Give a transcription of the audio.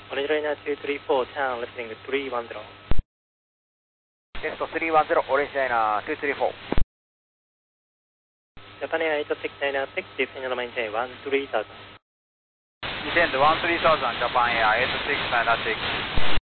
Orange 234, town, listening 310. テスト310、オレンジライナー234。 Japan 86996, descending maintain 13000. Descend 13000, Japan Air 8696.